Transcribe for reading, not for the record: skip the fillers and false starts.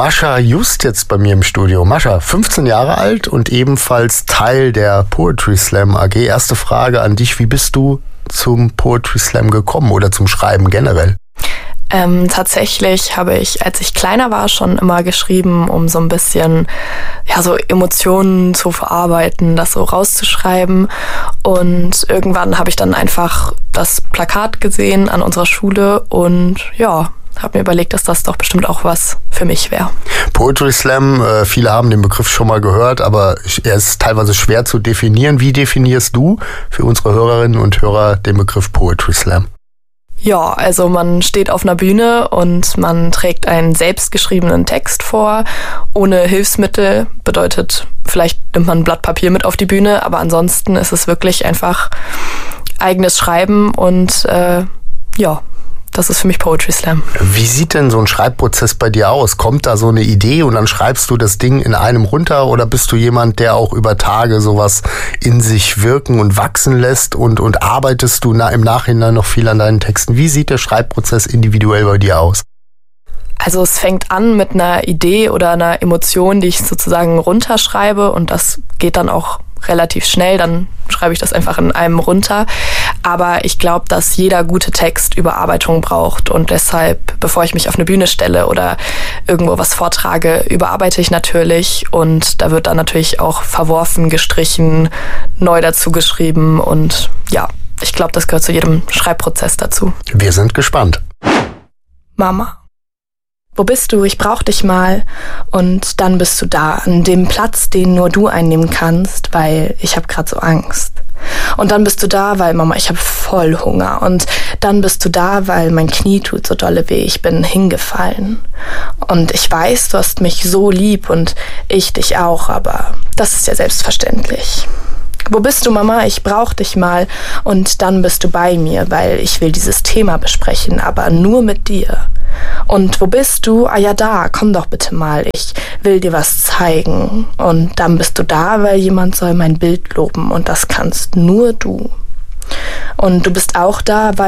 Mascha Just jetzt bei mir im Studio. Mascha, 15 Jahre alt und ebenfalls Teil der Poetry Slam AG. Erste Frage an dich, wie bist du zum Poetry Slam gekommen oder zum Schreiben generell? Tatsächlich habe ich, als ich kleiner war, schon immer geschrieben, um so ein bisschen so Emotionen zu verarbeiten, das so rauszuschreiben. Und irgendwann habe ich dann einfach das Plakat gesehen an unserer Schule und habe mir überlegt, dass das doch bestimmt auch was für mich wäre. Poetry Slam, viele haben den Begriff schon mal gehört, aber er ist teilweise schwer zu definieren. Wie definierst du für unsere Hörerinnen und Hörer den Begriff Poetry Slam? Ja, also man steht auf einer Bühne und man trägt einen selbstgeschriebenen Text vor, ohne Hilfsmittel. Bedeutet, vielleicht nimmt man ein Blatt Papier mit auf die Bühne, aber ansonsten ist es wirklich einfach eigenes Schreiben und das ist für mich Poetry Slam. Wie sieht denn so ein Schreibprozess bei dir aus? Kommt da so eine Idee und dann schreibst du das Ding in einem runter oder bist du jemand, der auch über Tage sowas in sich wirken und wachsen lässt und arbeitest du im Nachhinein noch viel an deinen Texten? Wie sieht der Schreibprozess individuell bei dir aus? Also es fängt an mit einer Idee oder einer Emotion, die ich sozusagen runterschreibe und das geht dann auch relativ schnell, dann schreibe ich das einfach in einem runter. Aber ich glaube, dass jeder gute Text Überarbeitung braucht und deshalb, bevor ich mich auf eine Bühne stelle oder irgendwo was vortrage, überarbeite ich natürlich und da wird dann natürlich auch verworfen, gestrichen, neu dazu geschrieben und ich glaube, das gehört zu jedem Schreibprozess dazu. Wir sind gespannt. Mama. Wo bist du? Ich brauch dich mal. Und dann bist du da, an dem Platz, den nur du einnehmen kannst, weil ich hab grad so Angst. Und dann bist du da, weil Mama, ich hab voll Hunger. Und dann bist du da, weil mein Knie tut so dolle weh, ich bin hingefallen. Und ich weiß, du hast mich so lieb und ich dich auch, aber das ist ja selbstverständlich. Wo bist du, Mama? Ich brauch dich mal. Und dann bist du bei mir, weil ich will dieses Thema besprechen, aber nur mit dir. Und wo bist du? Ah ja, da, komm doch bitte mal, ich will dir was zeigen. Und dann bist du da, weil jemand soll mein Bild loben und das kannst nur du. Und du bist auch da, weil